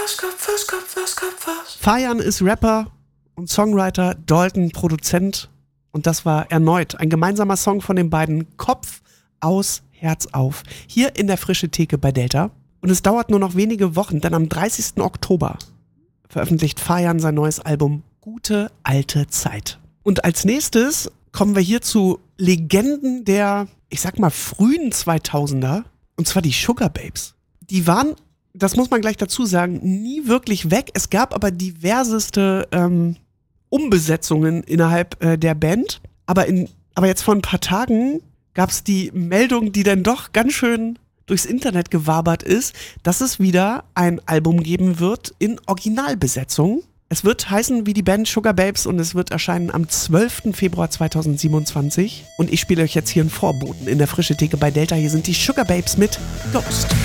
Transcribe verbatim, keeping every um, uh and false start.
Fajan ist Rapper und Songwriter, Dalton Produzent. Und das war erneut ein gemeinsamer Song von den beiden. Kopf aus, Herz auf. Hier in der Frische Theke bei Delta. Und es dauert nur noch wenige Wochen, denn am dreißigsten Oktober veröffentlicht Fajan sein neues Album Gute alte Zeit. Und als nächstes kommen wir hier zu Legenden der, ich sag mal, frühen zweitausender. Und zwar die Sugababes. Die waren, das muss man gleich dazu sagen, nie wirklich weg. Es gab aber diverseste ähm, Umbesetzungen innerhalb äh, der Band. Aber, in, aber jetzt vor ein paar Tagen gab es die Meldung, die dann doch ganz schön durchs Internet gewabert ist, dass es wieder ein Album geben wird in Originalbesetzung. Es wird heißen wie die Band Sugababes und es wird erscheinen am zwölften Februar zweitausendsiebenundzwanzig. Und ich spiele euch jetzt hier einen Vorboten in der Frische Theke bei Delta. Hier sind die Sugababes mit Ghost.